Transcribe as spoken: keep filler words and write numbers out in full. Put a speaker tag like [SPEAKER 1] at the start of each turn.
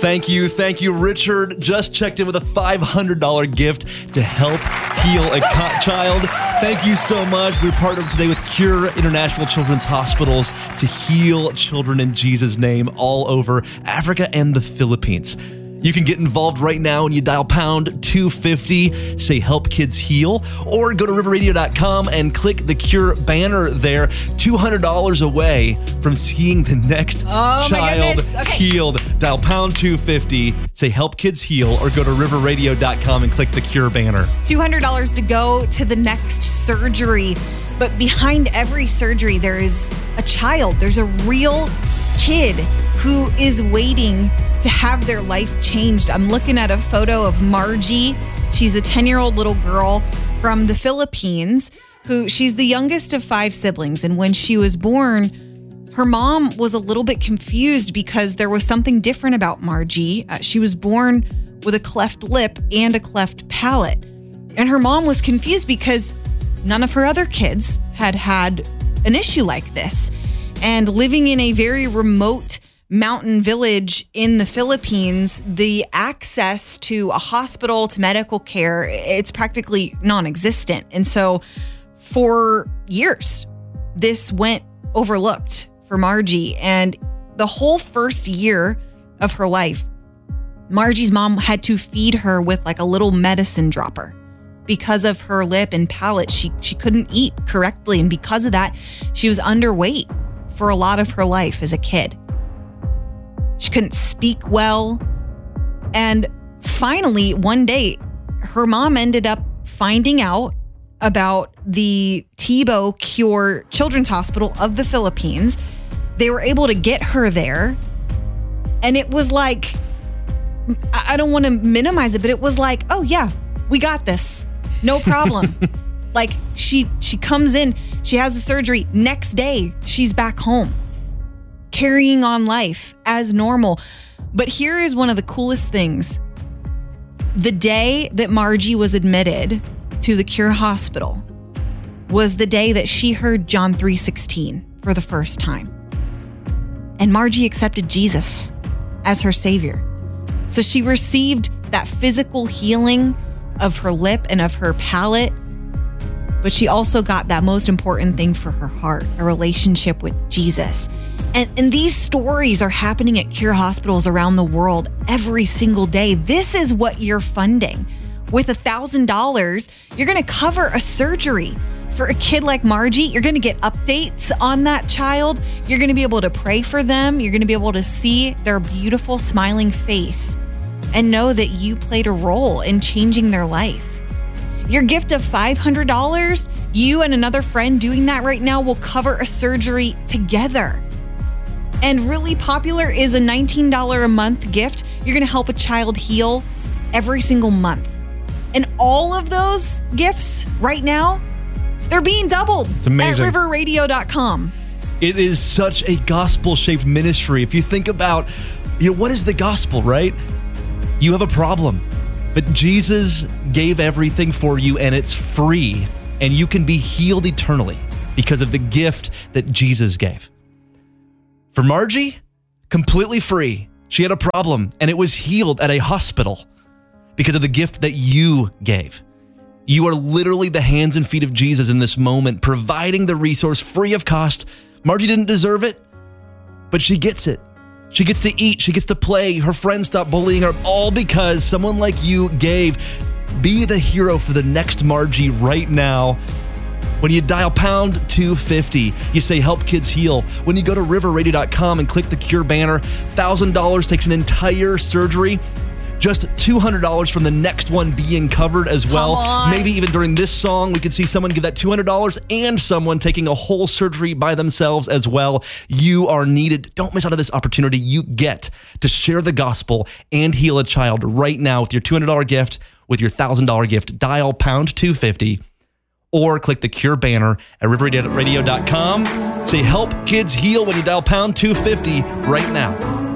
[SPEAKER 1] Thank you. Thank you, Richard. Just checked in with a five hundred dollars gift to help heal a co- child. Thank you so much. We're partnered today with Cure International Children's Hospitals to heal children in Jesus' name all over Africa and the Philippines. You can get involved right now and you dial pound two fifty, say help kids heal, or go to river radio dot com and click the Cure banner there. two hundred dollars away from seeing the next
[SPEAKER 2] oh
[SPEAKER 1] child
[SPEAKER 2] okay.
[SPEAKER 1] healed. Dial pound two fifty, say help kids heal, or go to river radio dot com and click the Cure banner.
[SPEAKER 2] two hundred dollars to go to the next surgery. But behind every surgery, there is a child. There's a real kid who is waiting to have their life changed. I'm looking at a photo of Margie. She's a ten-year-old little girl from the Philippines who she's the youngest of five siblings. And when she was born, her mom was a little bit confused because there was something different about Margie. Uh, she was born with a cleft lip and a cleft palate. And her mom was confused because none of her other kids had had an issue like this. And living in a very remote mountain village in the Philippines, the access to a hospital, to medical care, it's practically non-existent. And so for years, this went overlooked for Margie. And the whole first year of her life, Margie's mom had to feed her with like a little medicine dropper. Because of her lip and palate, she, she couldn't eat correctly. And because of that, she was underweight for a lot of her life as a kid. She couldn't speak well. And finally, one day, her mom ended up finding out about the Tebow Cure Children's Hospital of the Philippines. They were able to get her there. And it was like, I don't want to minimize it, but it was like, oh yeah, we got this. No problem. Like she she comes in, she has the surgery. Next day, she's back home, carrying on life as normal. But here is one of the coolest things. The day that Margie was admitted to the Cure Hospital was the day that she heard John three sixteen for the first time. And Margie accepted Jesus as her savior. So she received that physical healing of her lip and of her palate. But she also got that most important thing for her heart, a relationship with Jesus. And, and these stories are happening at Cure hospitals around the world every single day. This is what you're funding. With one thousand dollars, you're going to cover a surgery for a kid like Margie. You're going to get updates on that child. You're going to be able to pray for them. You're going to be able to see their beautiful, smiling face and know that you played a role in changing their life. Your gift of five hundred dollars, you and another friend doing that right now will cover a surgery together. And really popular is a nineteen dollars a month gift. You're going to help a child heal every single month. And all of those gifts right now, they're being doubled.
[SPEAKER 1] It's amazing.
[SPEAKER 2] At river radio dot com.
[SPEAKER 1] It is such a gospel-shaped ministry. If you think about, you know, what is the gospel, right? You have a problem, but Jesus gave everything for you and it's free, and you can be healed eternally because of the gift that Jesus gave. For Margie, completely free. She had a problem and it was healed at a hospital because of the gift that you gave. You are literally the hands and feet of Jesus in this moment, providing the resource free of cost. Margie didn't deserve it, but she gets it. She gets to eat. She gets to play. Her friends stop bullying her, all because someone like you gave. Be the hero for the next Margie right now. When you dial pound two fifty, you say help kids heal. When you go to river radio dot com and click the Cure banner, one thousand dollars takes an entire surgery. Just two hundred dollars from the next one being covered as well. Maybe even during this song, we could see someone give that two hundred dollars and someone taking a whole surgery by themselves as well. You are needed. Don't miss out on this opportunity. You get to share the gospel and heal a child right now with your two hundred dollars gift, with your one thousand dollars gift. Dial pound two fifty or click the Cure banner at river radio dot com. Say help kids heal when you dial pound two fifty right now.